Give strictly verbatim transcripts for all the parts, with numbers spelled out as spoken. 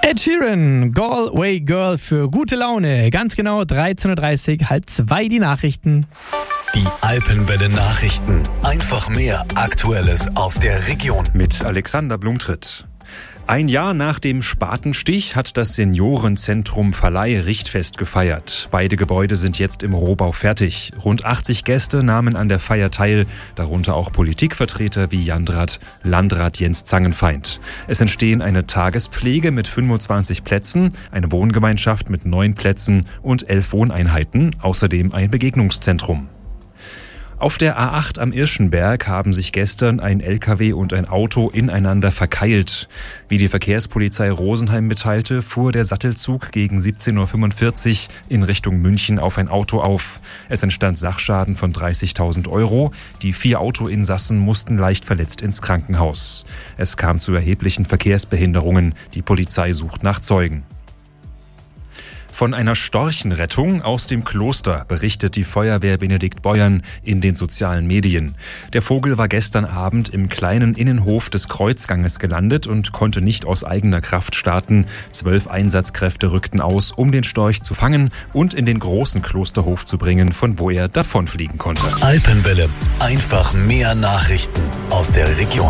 Ed Sheeran, Galway Girl für gute Laune. Ganz genau dreizehn Uhr dreißig, halb zwei die Nachrichten. Die Alpenwelle Nachrichten. Einfach mehr Aktuelles aus der Region. Mit Alexander Blumtritt. Ein Jahr nach dem Spatenstich hat das Seniorenzentrum Verleih Richtfest gefeiert. Beide Gebäude sind jetzt im Rohbau fertig. Rund achtzig Gäste nahmen an der Feier teil, darunter auch Politikvertreter wie Landrat, Landrat Jens Zangenfeind. Es entstehen eine Tagespflege mit fünfundzwanzig Plätzen, eine Wohngemeinschaft mit neun Plätzen und elf Wohneinheiten, außerdem ein Begegnungszentrum. Auf der A acht am Irschenberg haben sich gestern ein L K W und ein Auto ineinander verkeilt. Wie die Verkehrspolizei Rosenheim mitteilte, fuhr der Sattelzug gegen siebzehn Uhr fünfundvierzig in Richtung München auf ein Auto auf. Es entstand Sachschaden von dreißigtausend Euro. Die vier Autoinsassen mussten leicht verletzt ins Krankenhaus. Es kam zu erheblichen Verkehrsbehinderungen. Die Polizei sucht nach Zeugen. Von einer Storchenrettung aus dem Kloster berichtet die Feuerwehr Benediktbeuern in den sozialen Medien. Der Vogel war gestern Abend im kleinen Innenhof des Kreuzganges gelandet und konnte nicht aus eigener Kraft starten. Zwölf Einsatzkräfte rückten aus, um den Storch zu fangen und in den großen Klosterhof zu bringen, von wo er davonfliegen konnte. Alpenwelle. Einfach mehr Nachrichten aus der Region.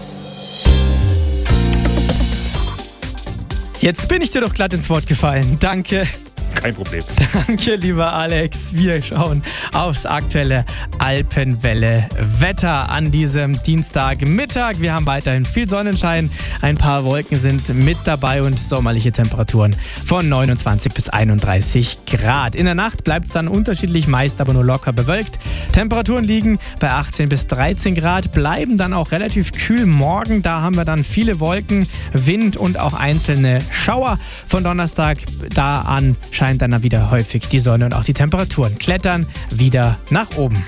Jetzt bin ich dir doch glatt ins Wort gefallen. Danke. Kein Problem. Danke, lieber Alex. Wir schauen aufs aktuelle Alpenwelle-Wetter an diesem Dienstagmittag. Wir haben weiterhin viel Sonnenschein. Ein paar Wolken sind mit dabei und sommerliche Temperaturen von neunundzwanzig bis einunddreißig Grad. In der Nacht bleibt es dann unterschiedlich, meist aber nur locker bewölkt. Temperaturen liegen bei achtzehn bis dreizehn Grad, bleiben dann auch relativ kühl morgen. Da haben wir dann viele Wolken, Wind und auch einzelne Schauer. Von Donnerstag da an scheint dann wieder häufig die Sonne und auch die Temperaturen klettern wieder nach oben.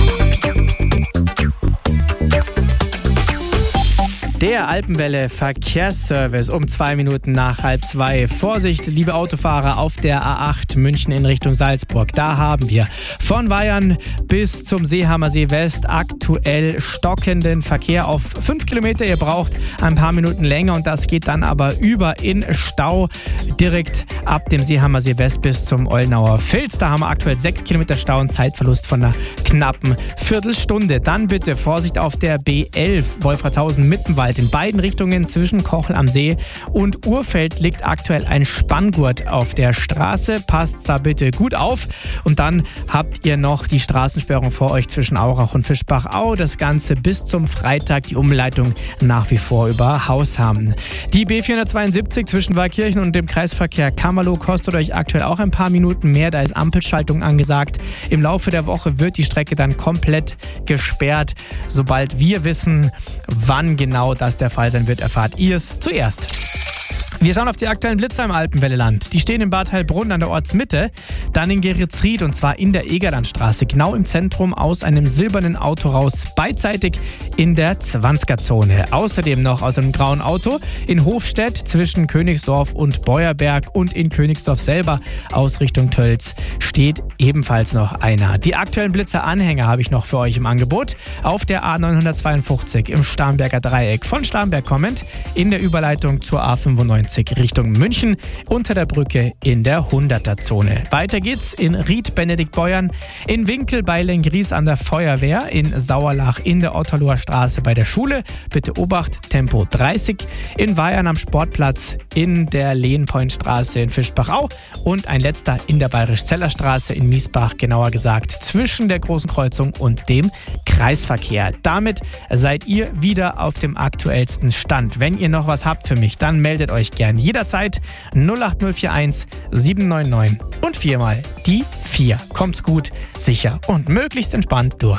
Der Alpenwelle Verkehrsservice um zwei Minuten nach halb zwei. Vorsicht, liebe Autofahrer, auf der A acht München in Richtung Salzburg. Da haben wir von Weyern bis zum Seehamer-See West aktuell stockenden Verkehr auf fünf Kilometer. Ihr braucht ein paar Minuten länger und das geht dann aber über in Stau direkt ab dem Seehamer-See West bis zum Olnauer Filz. Da haben wir aktuell sechs Kilometer Stau und Zeitverlust von einer knappen Viertelstunde. Dann bitte Vorsicht auf der B elf Wolfratshausen-Mittenwald. In beiden Richtungen zwischen Kochel am See und Urfeld liegt aktuell ein Spanngurt auf der Straße. Passt da bitte gut auf. Und dann habt ihr noch die Straßensperrung vor euch zwischen Aurach und Fischbach-Au. Das Ganze bis zum Freitag, die Umleitung nach wie vor über Hausham. Die B vierhundertzweiundsiebzig zwischen Waldkirchen und dem Kreisverkehr Kammerloh kostet euch aktuell auch ein paar Minuten mehr. Da ist Ampelschaltung angesagt. Im Laufe der Woche wird die Strecke dann komplett gesperrt. Sobald wir wissen, wann genau das der Fall sein wird, erfahrt ihr es zuerst. Wir schauen auf die aktuellen Blitzer im Alpenwelleland. Die stehen in Bad Heilbrunn an der Ortsmitte, dann in Geretsried und zwar in der Egerlandstraße, genau im Zentrum aus einem silbernen Auto raus, beidseitig in der zwanziger-Zone. Außerdem noch aus einem grauen Auto in Hofstedt zwischen Königsdorf und Beuerberg und in Königsdorf selber aus Richtung Tölz steht ebenfalls noch einer. Die aktuellen Blitzer-Anhänger habe ich noch für euch im Angebot. Auf der A neunhundertzweiundfünfzig im Starnberger Dreieck von Starnberg kommend in der Überleitung zur A fünfundneunzig Richtung München unter der Brücke in der hunderter-Zone. Weiter geht's in Ried-Benediktbeuern, in Winkel bei Lengries an der Feuerwehr, in Sauerlach in der Otterloher Straße bei der Schule. Bitte Obacht, Tempo dreißig. In Weyern am Sportplatz, in der Lehnpointstraße in Fischbach-Au und ein letzter in der Bayerisch-Zeller Straße in Miesbach, genauer gesagt zwischen der Großen Kreuzung und dem Kreisverkehr. Damit seid ihr wieder auf dem aktuellsten Stand. Wenn ihr noch was habt für mich, dann meldet euch gern jederzeit null acht null vier eins sieben neun neun und viermal die vier. Kommt's gut, sicher und möglichst entspannt durch.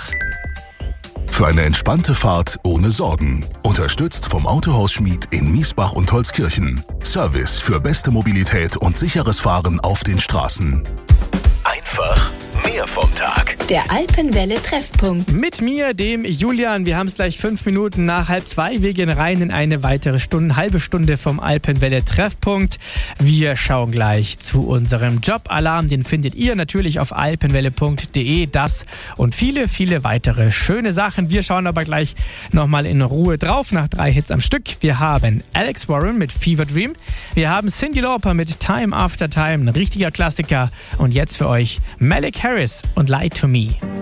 Für eine entspannte Fahrt ohne Sorgen. Unterstützt vom Autohaus Schmied in Miesbach und Holzkirchen. Service für beste Mobilität und sicheres Fahren auf den Straßen. Einfach mehr mehr vom Tag. Der Alpenwelle Treffpunkt. Mit mir, dem Julian. Wir haben es gleich fünf Minuten nach halb zwei. Wir gehen rein in eine weitere Stunde, halbe Stunde vom Alpenwelle Treffpunkt. Wir schauen gleich zu unserem Jobalarm. Den findet ihr natürlich auf alpenwelle punkt de. Das und viele, viele weitere schöne Sachen. Wir schauen aber gleich nochmal in Ruhe drauf nach drei Hits am Stück. Wir haben Alex Warren mit Fever Dream. Wir haben Cyndi Lauper mit Time After Time, ein richtiger Klassiker. Und jetzt für euch Malik Harris und Lie to Me.